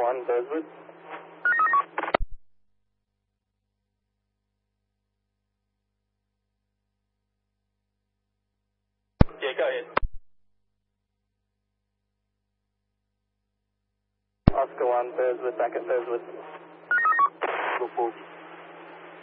1, Bearswood. Yeah, go ahead. Oscar 1, Bearswood, back at Bearswood.